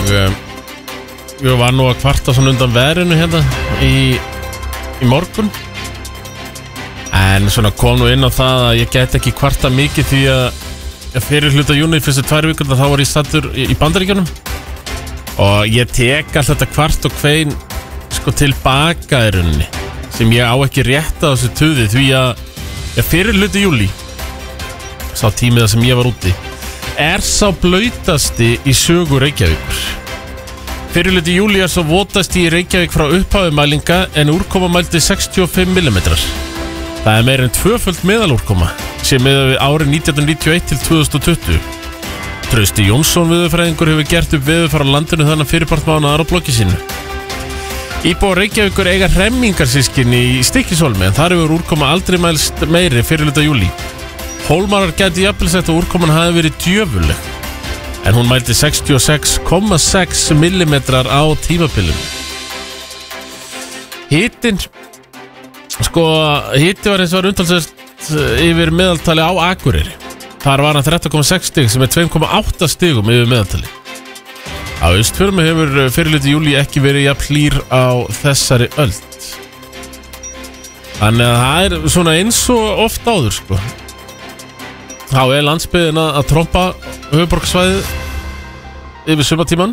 ég var nú að kvarta svona undan veðrinu hérna í morgun. En svona kom nú inn á það að ég get ekki kvarta mikið því að fyrir hluta júni fyrstu 2 vikur þá var ég stattur í Bandaríkjunum. Og ég tek allt þetta kvart og kvein sko tilbaka í rauninni, sem ég á ekki rétt á þessu tuði, því að fyrir hluta júli, sá tímiða sem ég var úti, er sá blautasti í sögu Reykjavíkur. Fyrir hluti júli er svo votasti í Reykjavík frá upphafi mælinga en úrkoma mældi 65 mm. Það er meira en 2-föld meðalúrkoma sem miðað við árin 1991 til 2020. Trausti Jónsson veðurfræðingur hefur gert upp veðurfar á landinu þannig fyrirpart mánaðar á bloggi sínu. Íbúar Reykjavíkur eiga hremmingarsystkini í Stykkishólmi en þar hefur úrkoma aldrei mælst meiri fyrir hluta júli. Hólmarar gæti jafnvel sagt að úrkoman hafi verið djöfuleg, en hún mældi 66,6 mm á tímabilinu. Hitinn, sko, hitti var eins og var umtalsvert yfir meðaltali á Akureyri. Þar var hann 13,6 stig sem er 2,8 stigum yfir meðaltali. Á Austfjörðum hefur fyrir hluti júli ekki verið jafn hlýr á þessari öld. Þannig að það er svona eins og oft áður, sko. Þá er landsbyggðin að trompa höfuðborgarsvæðið yfir sumartíman.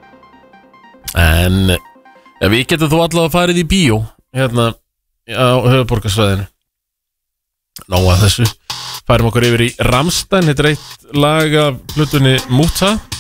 En við getum þó allavega farið í bíó hérna á höfuðborgarsvæðinu. Nóg að þessu. Færum okkur yfir í Rammstein. Þetta er eitt lag af plötunni Muta.